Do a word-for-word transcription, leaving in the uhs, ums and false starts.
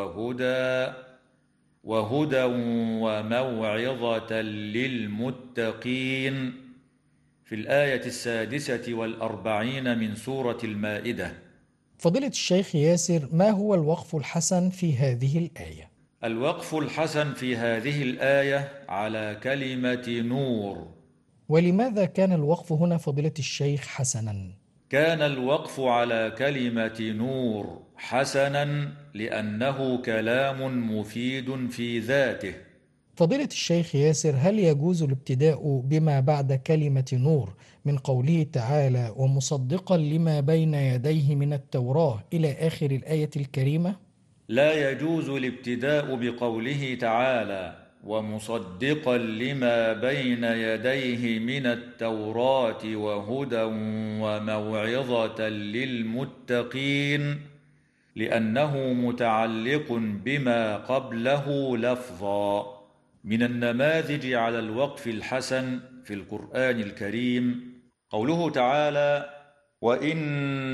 وهدى وهدى وموعظة للمتقين في الآية السادسة والأربعين من سورة المائدة. فضيلة الشيخ ياسر، ما هو الوقف الحسن في هذه الآية؟ الوقف الحسن في هذه الآية على كلمة نور. ولماذا كان الوقف هنا فضيلة الشيخ حسنا؟ كان الوقف على كلمة نور حسنا لأنه كلام مفيد في ذاته. فضيلة الشيخ ياسر، هل يجوز الابتداء بما بعد كلمة نور من قوله تعالى ومصدقا لما بين يديه من التوراة إلى آخر الآية الكريمة؟ لا يجوز الابتداء بقوله تعالى ومصدقا لما بين يديه من التوراة وهدى وموعظة للمتقين، لأنه متعلق بما قبله لفظا. من النماذج على الوقف الحسن في القرآن الكريم قوله تعالى وإن